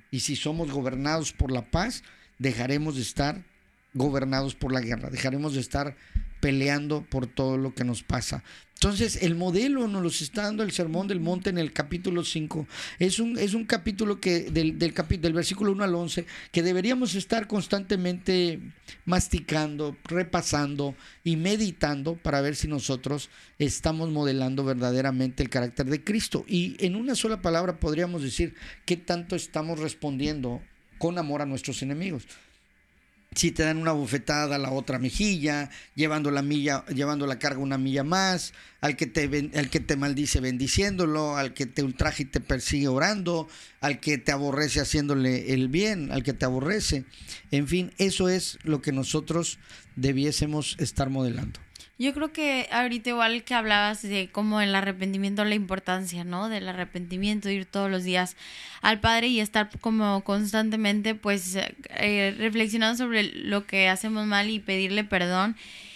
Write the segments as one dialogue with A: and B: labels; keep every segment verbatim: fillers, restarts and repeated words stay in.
A: Y si somos gobernados por la paz, dejaremos de estar gobernados por la guerra, dejaremos de estar peleando por todo lo que nos pasa. Entonces, el modelo nos lo está dando el Sermón del Monte en el capítulo cinco. Es un, es un capítulo que del, del, capi, del versículo uno al once que deberíamos estar constantemente masticando, repasando y meditando para ver si nosotros estamos modelando verdaderamente el carácter de Cristo. Y en una sola palabra podríamos decir qué tanto estamos respondiendo con amor a nuestros enemigos. Si te dan una bofetada a la otra mejilla, llevando la milla, llevando la carga una milla más, al que te al que te maldice bendiciéndolo, al que te ultraja y te persigue orando, al que te aborrece haciéndole el bien, al que te aborrece. En fin, eso es lo que nosotros debiésemos estar modelando.
B: Yo creo que ahorita igual que hablabas de cómo el arrepentimiento, la importancia, ¿no? Del arrepentimiento, ir todos los días al Padre y estar como constantemente pues eh, reflexionando sobre lo que hacemos mal y pedirle perdón.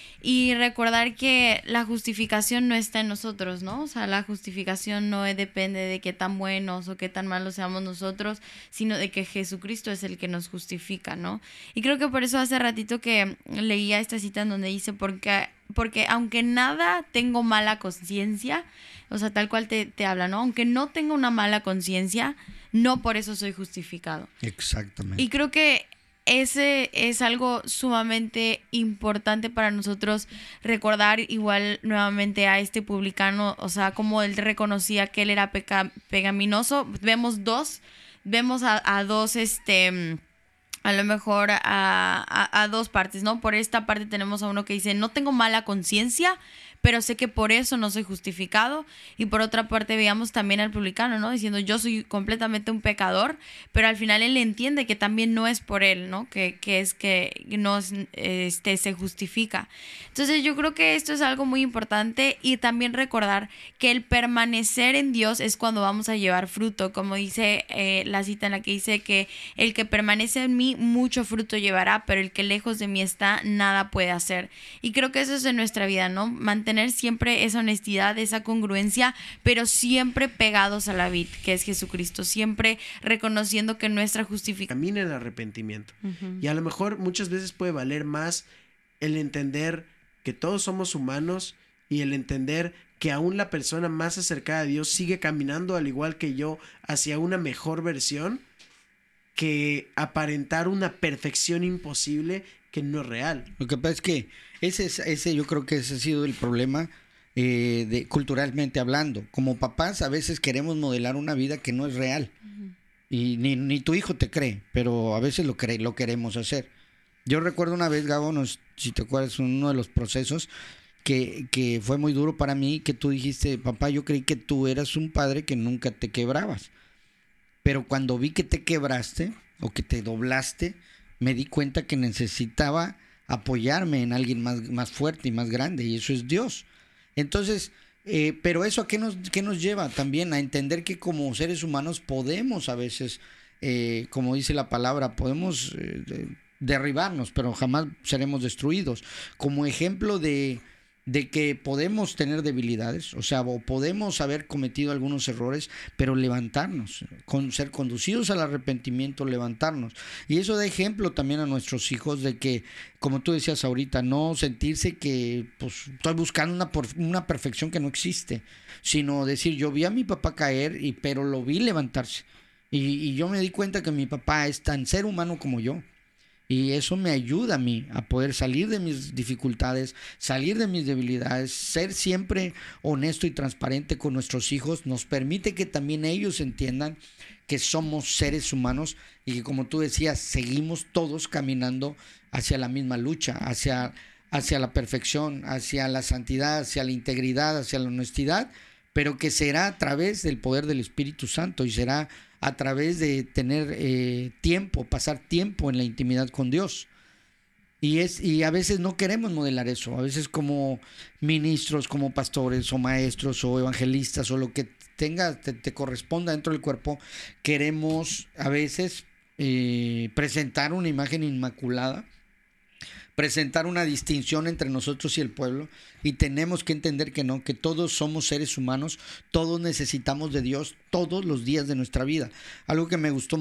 B: Y recordar que la justificación no está en nosotros, ¿no? O sea, la justificación no depende de qué tan buenos o qué tan malos seamos nosotros, sino de que Jesucristo es el que nos justifica, ¿no? Y creo que por eso hace ratito que leía esta cita en donde dice, porque, porque aunque nada tengo mala conciencia, o sea, tal cual te, te habla, ¿no? Aunque no tenga una mala conciencia, no por eso soy justificado.
A: Exactamente.
B: Y creo que ese es algo sumamente importante para nosotros recordar igual nuevamente a este publicano, o sea, como él reconocía que él era peca, pecaminoso. Vemos dos, vemos a, a dos, este, a lo mejor a, a, a dos partes, ¿no? Por esta parte tenemos a uno que dice, no tengo mala conciencia, pero sé que por eso no soy justificado. Y por otra parte veíamos también al publicano, ¿no? Diciendo, yo soy completamente un pecador, pero al final él entiende que también no es por él, ¿no? Que, que es que no este, se justifica. Entonces yo creo que esto es algo muy importante y también recordar que el permanecer en Dios es cuando vamos a llevar fruto, como dice eh, la cita en la que dice que el que permanece en mí mucho fruto llevará, pero el que lejos de mí está nada puede hacer. Y creo que eso es en nuestra vida, ¿no? Mantener Tener siempre esa honestidad, esa congruencia, pero siempre pegados a la vid, que es Jesucristo, siempre reconociendo que nuestra justificación
C: camina en el arrepentimiento.
B: Uh-huh.
C: Y a lo mejor muchas veces puede valer más el entender que todos somos humanos y el entender que aún la persona más acercada a Dios sigue caminando al igual que yo hacia una mejor versión, que aparentar una perfección imposible que no es real.
A: Lo que pasa es que ese, ese yo creo que ese ha sido el problema eh, de, culturalmente hablando. Como papás a veces queremos modelar una vida que no es real. Uh-huh. Y ni, ni tu hijo te cree, pero a veces lo, cree, lo queremos hacer. Yo recuerdo una vez, Gabo, nos, si te acuerdas, uno de los procesos que, que fue muy duro para mí, que tú dijiste, papá, yo creí que tú eras un padre que nunca te quebrabas. Pero cuando vi que te quebraste o que te doblaste, me di cuenta que necesitaba apoyarme en alguien más, más fuerte y más grande, y eso es Dios. Entonces, eh, pero eso ¿a qué nos, qué nos lleva? También a entender que como seres humanos podemos a veces, eh, como dice la palabra, podemos eh, derribarnos, pero jamás seremos destruidos. Como ejemplo de... de que podemos tener debilidades, o sea, o podemos haber cometido algunos errores, pero levantarnos, con ser conducidos al arrepentimiento, levantarnos. Y eso da ejemplo también a nuestros hijos de que, como tú decías ahorita, no sentirse que pues estoy buscando una, una perfección que no existe, sino decir, yo vi a mi papá caer, y pero lo vi levantarse. Y, y yo me di cuenta que mi papá es tan ser humano como yo. Y eso me ayuda a mí a poder salir de mis dificultades, salir de mis debilidades, ser siempre honesto y transparente con nuestros hijos. Nos permite que también ellos entiendan que somos seres humanos y que, como tú decías, seguimos todos caminando hacia la misma lucha, hacia, hacia la perfección, hacia la santidad, hacia la integridad, hacia la honestidad, pero que será a través del poder del Espíritu Santo y será a través de tener eh, tiempo, pasar tiempo en la intimidad con Dios. Y, es, y a veces no queremos modelar eso. A veces como ministros, como pastores o maestros o evangelistas o lo que tenga, te, te corresponda dentro del cuerpo, queremos a veces eh, presentar una imagen inmaculada, presentar una distinción entre nosotros y el pueblo, y tenemos que entender que no, que todos somos seres humanos, todos necesitamos de Dios todos los días de nuestra vida. Algo que me gustó